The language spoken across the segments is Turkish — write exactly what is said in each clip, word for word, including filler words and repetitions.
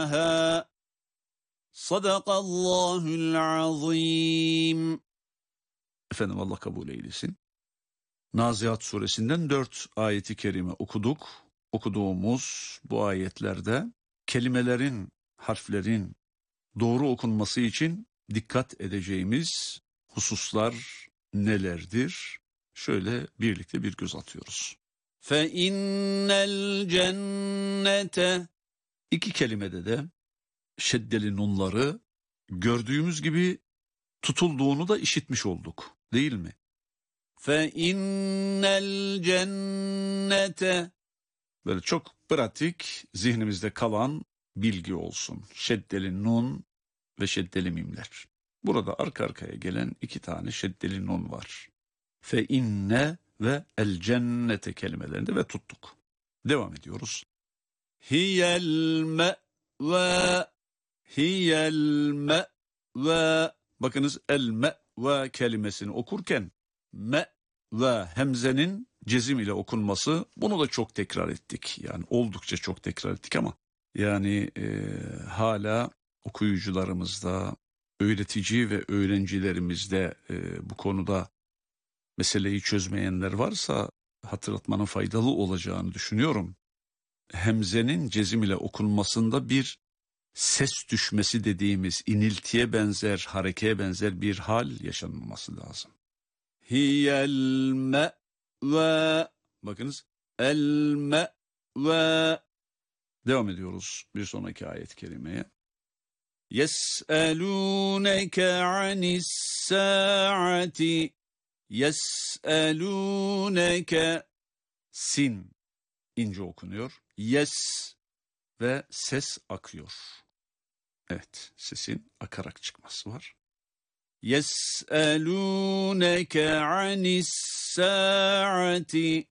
Sadakallahul azim. Efendim Allah kabul eylesin. Nazihat suresinden dört ayeti kerime okuduk. Okuduğumuz bu ayetlerde kelimelerin, harflerin doğru okunması için dikkat edeceğimiz hususlar nelerdir? Şöyle birlikte bir göz atıyoruz. Fe innel cennete. İki kelimede de şeddeli nunları gördüğümüz gibi tutulduğunu da işitmiş olduk, değil mi? Fe innel cennete. Böyle çok pratik, zihnimizde kalan bilgi olsun. Şeddeli nun ve şeddeli mimler. Burada arka arkaya gelen iki tane şeddeli nun var. Fe inne ve el cennete kelimelerinde ve tuttuk. Devam ediyoruz. Hiyel me've. Hiyel me've. Bakınız el me've kelimesini okurken me ve hemzenin cezim ile okunması, bunu da çok tekrar ettik. Yani oldukça çok tekrar ettik ama yani e, hala okuyucularımızda, öğretici ve öğrencilerimizde e, bu konuda meseleyi çözmeyenler varsa hatırlatmanın faydalı olacağını düşünüyorum. Hemzenin cezim ile okunmasında bir ses düşmesi dediğimiz iniltiye benzer, harekeye benzer bir hal yaşanmaması lazım. Hiyel me've. Bakınız. El me've. Devam ediyoruz bir sonraki ayet-i kerimeye. Yes'elûneke anis sa'ati. Yes'elûneke. Sin ince okunuyor. Yes ve ses akıyor. Evet, sesin akarak çıkması var. Yes'elûneke anis sa'ati.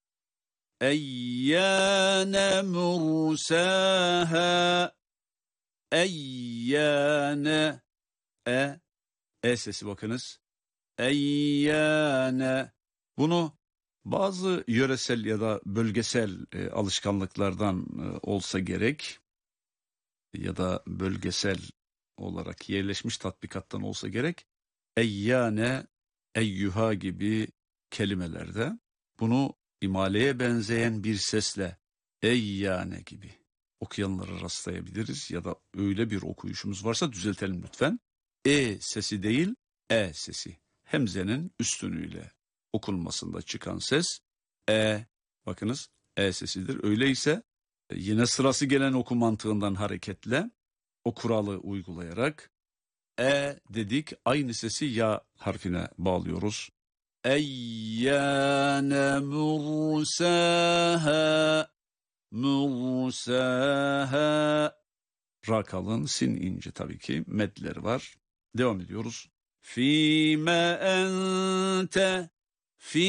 Eyyâne mursâhâ. Eyyâne. E, e sesi bakınız. Eyyâne. Bunu bazı yöresel ya da bölgesel e, alışkanlıklardan e, olsa gerek ya da bölgesel olarak yerleşmiş tatbikattan olsa gerek, eyyâne, eyyuha gibi kelimelerde bunu imaleye benzeyen bir sesle eyyâne gibi okuyanlara rastlayabiliriz ya da öyle bir okuyuşumuz varsa düzeltelim lütfen. E sesi değil, e sesi. Hemzenin üstünüyle okunmasında çıkan ses e, bakınız e sesidir. Öyleyse yine sırası gelen oku mantığından hareketle o kuralı uygulayarak e dedik, aynı sesi ya harfine bağlıyoruz. Eyyâne mursâhâ. Mursâhâ. Ra kalın, sin ince tabii ki, medleri var. Devam ediyoruz. Fîme ente. Fî